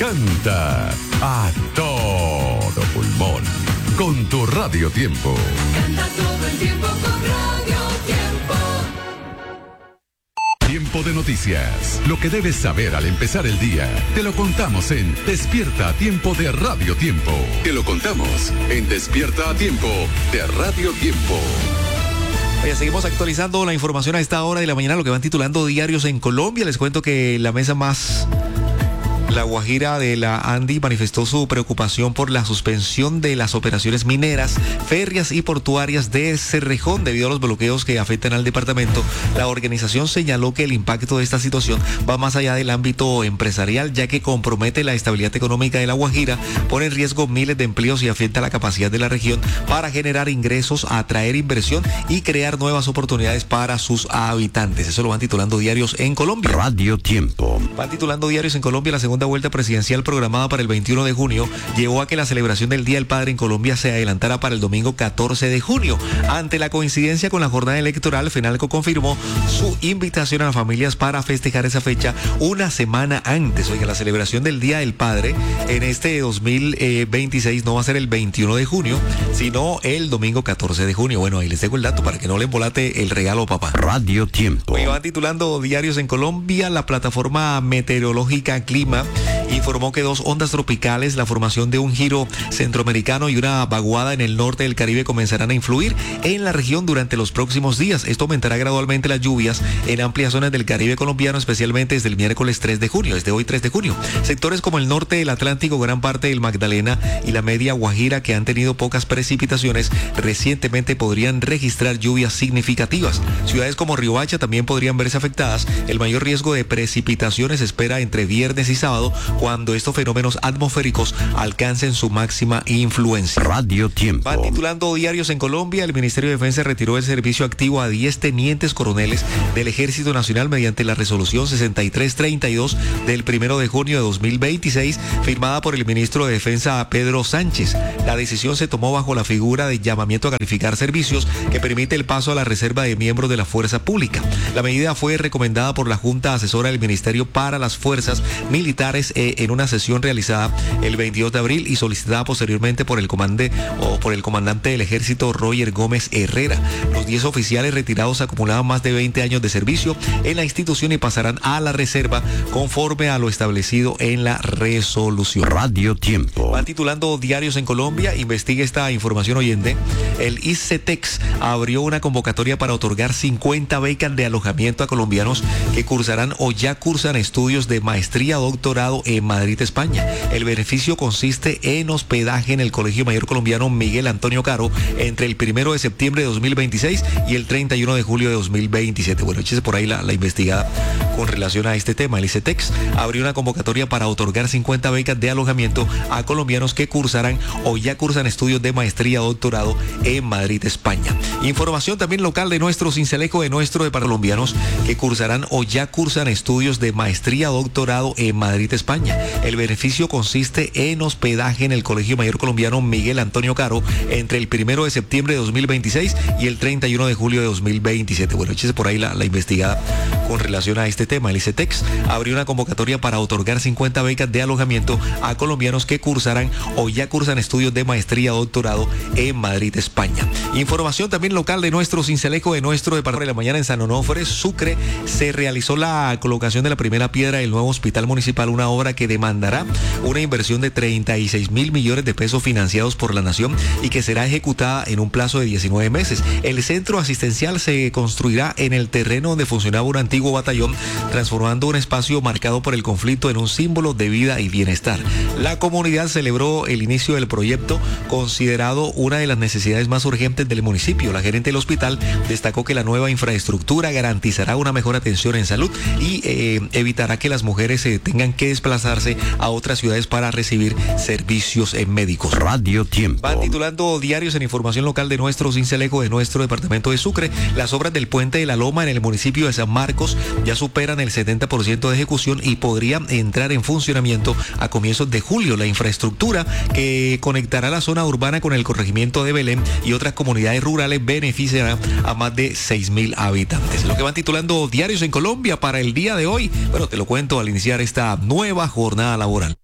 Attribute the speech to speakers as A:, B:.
A: Canta a todo pulmón con tu Radio Tiempo.
B: Canta todo el tiempo con Radio Tiempo.
A: Tiempo de noticias. Lo que debes saber al empezar el día. Te lo contamos en Despierta a Tiempo de Radio Tiempo. Te lo contamos en Despierta a Tiempo de Radio Tiempo.
C: Oye, seguimos actualizando la información a esta hora de la mañana, lo que van titulando diarios en Colombia. Les cuento que la mesa más... La Guajira de la Andi manifestó su preocupación por la suspensión de las operaciones mineras, férreas y portuarias de Cerrejón debido a los bloqueos que afectan al departamento. La organización señaló que el impacto de esta situación va más allá del ámbito empresarial, ya que compromete la estabilidad económica de la Guajira, pone en riesgo miles de empleos y afecta la capacidad de la región para generar ingresos, atraer inversión y crear nuevas oportunidades para sus habitantes. Eso lo van titulando diarios en Colombia.
A: Radio Tiempo.
C: Van titulando diarios en Colombia. La segunda vuelta presidencial programada para el 21 de junio llevó a que la celebración del Día del Padre en Colombia se adelantara para el domingo 14 de junio. Ante la coincidencia con la jornada electoral, FENALCO confirmó su invitación a las familias para festejar esa fecha una semana antes. Oiga, la celebración del Día del Padre en este 2026 no va a ser el 21 de junio, sino el domingo 14 de junio. Bueno, ahí les dejo el dato para que no le embolate el regalo, papá.
A: Radio Tiempo.
C: Oiga, van titulando diarios en Colombia. La plataforma meteorológica Clima informó que 2 ondas tropicales, la formación de un giro centroamericano y una vaguada en el norte del Caribe comenzarán a influir en la región durante los próximos días. Esto aumentará gradualmente las lluvias en amplias zonas del Caribe colombiano, especialmente desde el miércoles 3 de junio, desde hoy 3 de junio. Sectores como el norte del Atlántico, gran parte del Magdalena y la media Guajira, que han tenido pocas precipitaciones recientemente, podrían registrar lluvias significativas. Ciudades como Riohacha también podrían verse afectadas. El mayor riesgo de precipitaciones se espera entre viernes y sábado, cuando estos fenómenos atmosféricos alcancen su máxima influencia.
A: Radio Tiempo.
C: Van titulando diarios en Colombia. El Ministerio de Defensa retiró el servicio activo a 10 tenientes coroneles del Ejército Nacional mediante la resolución 6332 del 1 de junio de 2026, firmada por el ministro de Defensa Pedro Sánchez. La decisión se tomó bajo la figura de llamamiento a calificar servicios que permite el paso a la reserva de miembros de la fuerza pública. La medida fue recomendada por la Junta Asesora del Ministerio para las Fuerzas Militares en una sesión realizada el 22 de abril y solicitada posteriormente por el comandante del Ejército Roger Gómez Herrera. Los 10 oficiales retirados acumulaban más de 20 años de servicio en la institución y pasarán a la reserva conforme a lo establecido en la resolución.
A: Radio Tiempo.
C: Van titulando diarios en Colombia. Investiga esta información oyente. El ICETEX abrió una convocatoria para otorgar 50 becas de alojamiento a colombianos que cursarán o ya cursan estudios de maestría o doctorado en Madrid, España. El beneficio consiste en hospedaje en el Colegio Mayor Colombiano Miguel Antonio Caro entre el 1 de septiembre de 2026 y el 31 de julio de 2027. Bueno, échese por ahí la investigada con relación a este tema. El ICETEX abrió una convocatoria para otorgar 50 becas de alojamiento a colombianos que cursarán o ya cursan estudios de maestría o doctorado en Madrid, España. Información también local de nuestro Cincelejo, de nuestro departamento, colombianos que cursarán o ya cursan estudios de maestría o doctorado en Madrid, España. El beneficio consiste en hospedaje en el Colegio Mayor Colombiano Miguel Antonio Caro entre el 1 de septiembre de 2026 y el 31 de julio de 2027. Bueno, échese por ahí la investigada con relación a este tema. El ICETEX abrió una convocatoria para otorgar 50 becas de alojamiento a colombianos que cursarán o ya cursan estudios de maestría o doctorado en Madrid, España. Información también local de nuestro Cincelejo, de nuestro departamento. De la mañana en San Onofre, Sucre, se realizó la colocación de la primera piedra del nuevo hospital municipal, una obra que demandará una inversión de 36 mil millones de pesos financiados por la nación y que será ejecutada en un plazo de 19 meses. El centro asistencial se construirá en el terreno donde funcionaba un antiguo batallón, transformando un espacio marcado por el conflicto en un símbolo de vida y bienestar. La comunidad celebró el inicio del proyecto, considerado una de las necesidades más urgentes del municipio. La gerente del hospital destacó que la nueva infraestructura garantizará una mejor atención en salud y evitará que las mujeres tengan que desplazarse a otras ciudades para recibir servicios médicos.
A: Radio Tiempo.
C: Van titulando diarios en información local de nuestro Cincelejo, de nuestro departamento de Sucre. Las obras del Puente de la Loma en el municipio de San Marcos ya superan el 70% de ejecución y podrían entrar en funcionamiento a comienzos de julio. La infraestructura que conectará la zona urbana con el corregimiento de Belén y otras comunidades rurales beneficiará a más de 6.000 habitantes. Lo que van titulando diarios en Colombia para el día de hoy, bueno, te lo cuento al iniciar esta nueva jornada laboral.